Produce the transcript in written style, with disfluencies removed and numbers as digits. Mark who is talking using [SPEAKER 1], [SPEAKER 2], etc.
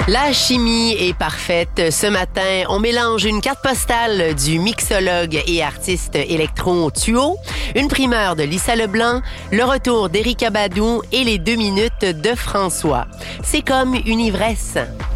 [SPEAKER 1] La chimie est parfaite. Ce matin, on mélange une carte postale du mixologue et artiste électron Tuo, une primeur de Lisa Leblanc, le retour d'Erykah Badu et les 2 minutes de François. C'est comme une ivresse.